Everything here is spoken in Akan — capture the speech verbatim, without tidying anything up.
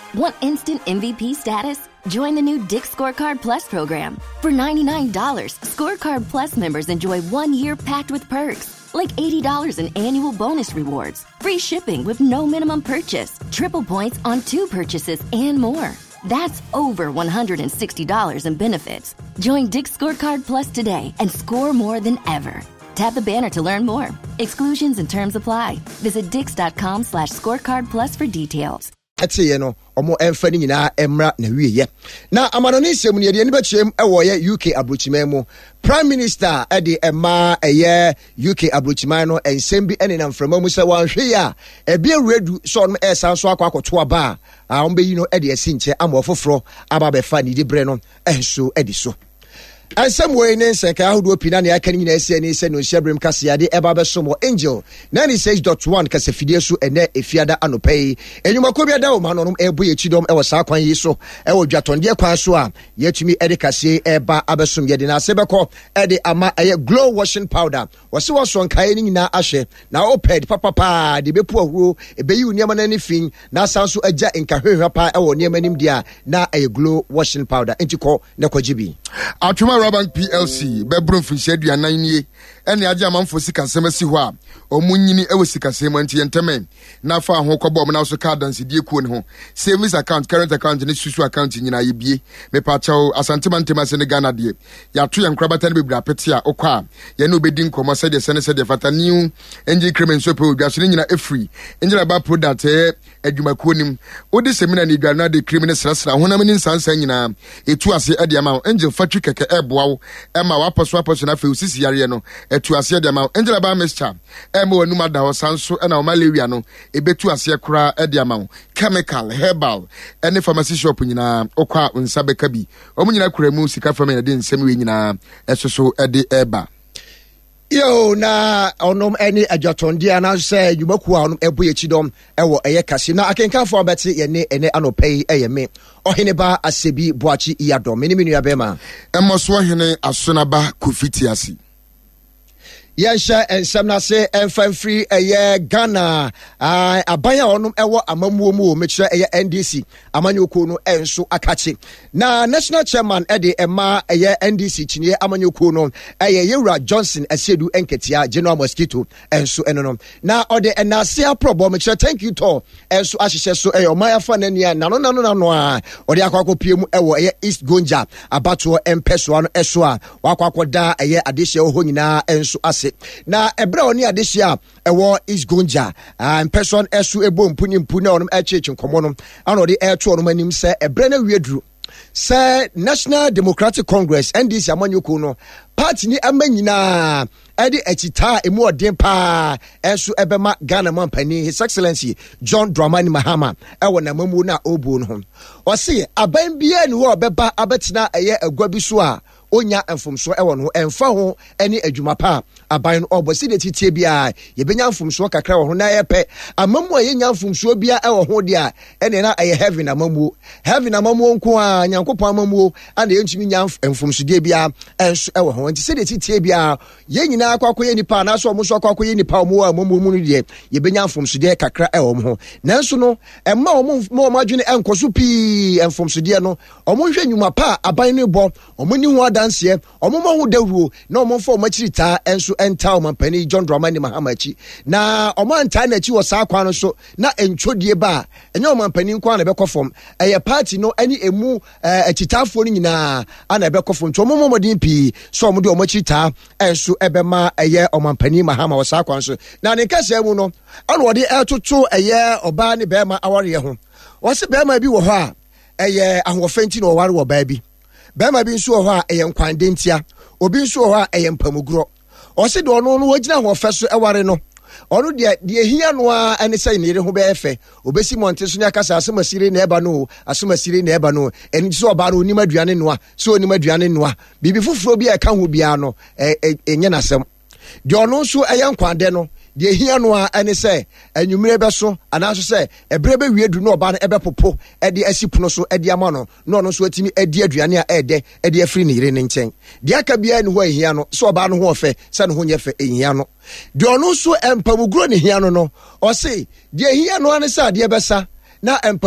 Want instant M V P status? Join the new Dick's Scorecard Plus program. For ninety-nine dollars, Scorecard Plus members enjoy one year packed with perks, like eighty dollars in annual bonus rewards, free shipping with no minimum purchase, triple points on two purchases, and more. That's over one hundred sixty dollars in benefits. Join Dick's Scorecard Plus today and score more than ever. Tap the banner to learn more. Exclusions and terms apply. Visit dix.com slash scorecard plus for details. Etiye no omo emfa ni nyina emra na wiye na amano ni nsem ne de ni bechem ewo ye U K abrochima mu Prime Minister ede ema eye U K abrochima no ensem bi ene na mframa mu se wanhwe ya ebi redu so no esan so akwakoto aba a ombe yi no ede asinche amofoforo aba be fa ni de bre no enso ede so and some way in Seka Hudo Pinani, I can in S N S and Shebrim Cassiade, Eba Somo Angel, ninety-six point one Casafidesu, and there if Fiada Anopay, and you Macobia Dauman on Ebu Chidom, Ewa Sakwan Yeso, Ewa Jaton Dia Quasua, yet to me Edicasi, Eba Abasum Yedina Sebako, Edi Ama, a glow washing powder, was was on Kaining na Ashe, now oped, Papa, pa, the Bepo Ru, a Bayu Niaman anything, now sounds so a jet in Kahapa, or Niamanim Dia, now a glow washing powder, and you call Nakojibi. Atuma Rabank P L C bebron fi shedu anan ye ene aje amanfo sika semasi ho a omunyini ewe sika semanti entamen na fa ho kobo mo na so card dance die ku ne ho savings account current account ne susu account nyina ye bie me pa chaw asantema ntema se ne Ghana de ya to yan krabata ne bebra apete a okwa ye ne obedi nkomo se de se ne se de fata new enji cremen so pe odwa so nyina efree enjira ba product e adwumakuo nim odi semina ne dwa na de criminal srasra honam ni nsansa nyina etu ase ade ama enje fatri keke eboawo ema waposo waposo na fe usisi yare no etu ase de ama Angela ba mescha ema wanuma da hosanso na o malaria no ebetu ase kura e de ama chemical herbal ene pharmacy shop nyina okwa nsa beka bi omu nyina kura mu sika fam na de nsem we nyina esoso e de eba yo na onom any ajatondia na say yumaku a onom eboye chidom ewo eye kase na akenkan for beti ye ne ene anopay eye me ohene ba asebi boachi iyadom meni menu abema emoso ohene asonaba kofitiasi Yansha and Samnase and Fanfree a year Ghana. I abaya onum ewa amamuomu metre a N D C Amanyokono and so akachi. Na National Chairman Eddie Emma a year N D C Chinye Amanyokono a Yura Johnson a Sedu Enketia General Mosquito and so enonom. Na ode and Nasia Probo metre thank you to and so ashe so a Maya Fanania no no no no no or the Aquaco Pium ewa East Gonja abato and Peswan Eswa Wakako da a year additional honina and so ase. Na ebra oni adesia ewo is gonja and person esu ebo mpuni mpuni onum echeche nkomo no ana ode eto onum anim se ebra na wiedru se National Democratic Congress N D C amanyoko no party ni amanyina edi echita emu odin pa esu ebema Ghana mampani His Excellency John Dramani Mahama ewo na mamu na obu no o se aban bia ni wo beba abetina eye agwa bi so a onya enfumso ewo no emfa ho eni adwuma pa aban no obosi de titie bia ye benya enfumso kakra wo ho na yepe amamu a ye nya enfumso bia ewo ho dia ene na aye heaven amamu heaven amamu nko a nyankopon amamu ana ye ntimi nya enfumso de bia enso ewo ho nti se de titie bia ye nyina akwakoye nipa na so omuso akwakoye nipa omu amamu mu no de ye benya enfumso de kakra ewo ho nanso no emma omu mo madwene enkoso pi enfumso de no omu hwe nyuma pa aban no bo omu ni ho dansie omomo hu dawuo na omomfo omachirita enso enta omampani John Dramani Mahama chi na omanta na chi wo sa kwa no so na entwodie ba enya omampani nkwa na bekofom eye party no ani emu achitafo ni nyina ana bekofom to omomo modin pi so omode omachirita enso ebema eye omampani Mahama wo sa kwa so na ne kase mu no ana wode etoto eye oba ne bema aware ho wo se bema bi wo ho a eye ahofenti no ware wo ba bi bema bi nso ho a eyen kwande ntia obi nso ho a eyen pamugro o se de ono no wagina ho feso eware no ono de de hia no a ene sai ne re ho be efe obesi monte so ne akasa asemasire na eba no asemasire na eba no eni so oba ro onima aduane no a so onima aduane no a bibi fufuro bi e ka ho bia no enye nasem de ono nso eyen kwande no de hia no a ene se anwumire be so anaso se ebre be wiedu no oba no ebe popo e de asipuno so e de ama no no no so atimi e de aduane a e de e de afiri ne yire ne nchen de aka bia ne ho ahia no so oba no ho ofe se ne ho nyefe ehia no de ono so empamugro ne hia no no o se de hia no ane se ade besa na